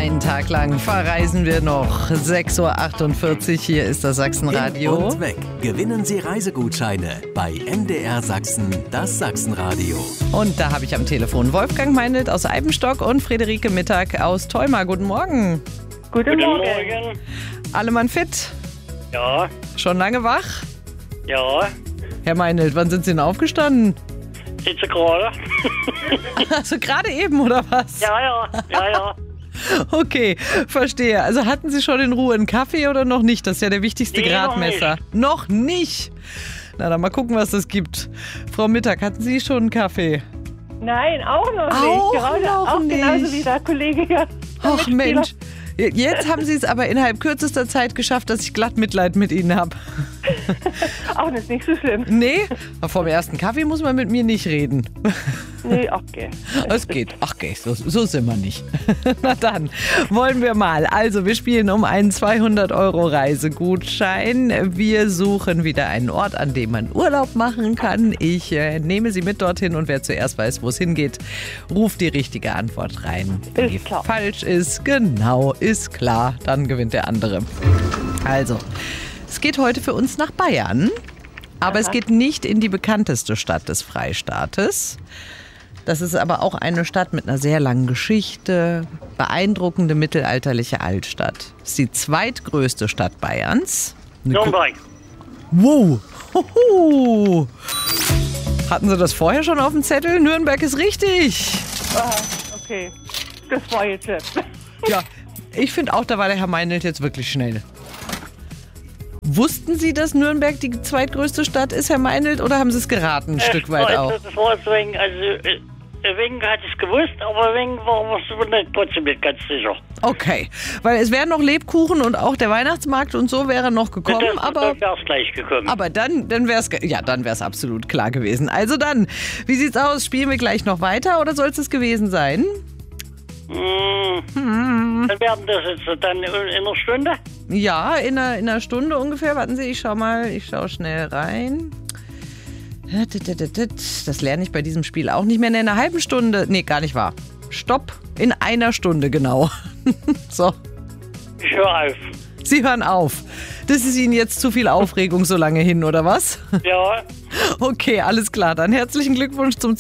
Einen Tag lang verreisen wir noch. 6.48 Uhr, hier ist das Sachsenradio. Hin und weg gewinnen Sie Reisegutscheine bei MDR Sachsen, das Sachsenradio. Und da habe ich am Telefon Wolfgang Meindl aus Eibenstock und Friederike Mittag aus Theuma. Guten Morgen. Guten Morgen. Alle Mann fit? Ja. Schon lange wach? Ja. Herr Meindl, wann sind Sie denn aufgestanden? Sitze gerade. Also gerade eben, oder was? Ja. Okay, verstehe. Also hatten Sie schon in Ruhe einen Kaffee oder noch nicht? Das ist ja der wichtigste Nee, Gradmesser. Noch nicht? Na, dann mal gucken, was das gibt. Frau Mittag, hatten Sie schon einen Kaffee? Nein, auch noch Auch nicht. Gerade noch auch nicht. genauso wie der Kollege hier. Ach Mensch, jetzt haben Sie es aber innerhalb kürzester Zeit geschafft, dass ich glatt Mitleid mit Ihnen habe. Auch das ist nicht so schlimm. Nee, aber vom ersten Kaffee muss man mit mir nicht reden. Nee, okay. Es geht. Ach, okay, so sind wir nicht. Na dann, wollen wir mal. Also, wir spielen um einen 200-Euro-Reisegutschein. Wir suchen wieder einen Ort, an dem man Urlaub machen kann. Ich nehme Sie mit dorthin und wer zuerst weiß, wo es hingeht, ruft die richtige Antwort rein. Wenn die klar. falsch ist, genau, ist klar, dann gewinnt der andere. Also, es geht heute für uns nach Bayern, aber es geht nicht in die bekannteste Stadt des Freistaates. Das ist aber auch eine Stadt mit einer sehr langen Geschichte, beeindruckende mittelalterliche Altstadt. Das ist die zweitgrößte Stadt Bayerns. Nürnberg. Wow! Hoho. Hatten Sie das vorher schon auf dem Zettel? Nürnberg ist richtig. Ah, okay. Das war jetzt jetzt. Ja, ich finde auch, da war der Herr Meindl jetzt wirklich schnell. Wussten Sie, dass Nürnberg die zweitgrößte Stadt ist, Herr Meindl, oder haben Sie es geraten, ein Stück weit auch? Das war deswegen, wegen hatte ich es gewusst, aber wegen war es trotzdem nicht ganz sicher. Okay, weil es wären noch Lebkuchen und auch der Weihnachtsmarkt und so wäre noch gekommen, Dann wäre es gleich gekommen. aber dann wäre es absolut klar gewesen. Also dann, wie sieht's aus? Spielen wir gleich noch weiter oder soll es gewesen sein? Dann werden das jetzt dann in einer Stunde? Ja, in einer Stunde ungefähr. Warten Sie, ich schaue schnell rein. Das lerne ich bei diesem Spiel auch nicht mehr. In einer halben Stunde. Nee, gar nicht wahr. Stopp. In einer Stunde, genau. So. Ich höre auf. Sie hören auf. Das ist Ihnen jetzt zu viel Aufregung so lange hin, oder was? Ja. Okay, alles klar. Dann herzlichen Glückwunsch zum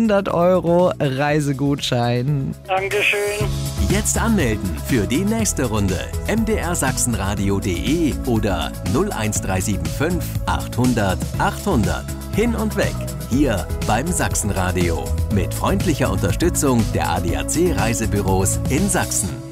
200-Euro-Reisegutschein. Dankeschön. Jetzt anmelden für die nächste Runde. mdrsachsenradio.de oder 01375 800 800. Hin und weg. Hier beim Sachsenradio. Mit freundlicher Unterstützung der ADAC Reisebüros in Sachsen.